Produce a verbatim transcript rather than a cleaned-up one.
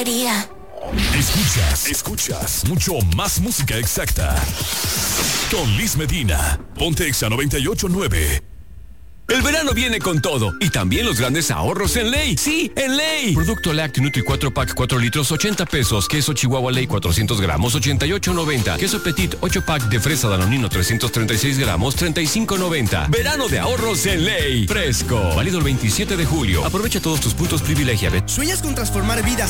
quería. Escuchas, escuchas mucho más música exacta. Con Liz Medina, Ponte Exa noventa y ocho punto nueve. El verano viene con todo y también los grandes ahorros en Ley. ¡Sí, en Ley! Producto Lácteo Nutri cuatro pack cuatro litros, ochenta pesos. Queso Chihuahua Ley cuatrocientos gramos, ochenta y ocho noventa. Queso Petit ocho pack de fresa Danonino trescientos treinta y seis gramos, treinta y cinco noventa. Verano de ahorros en Ley. Fresco. Válido el veintisiete de julio. Aprovecha todos tus puntos privilegia. ¿Sueñas con transformar vidas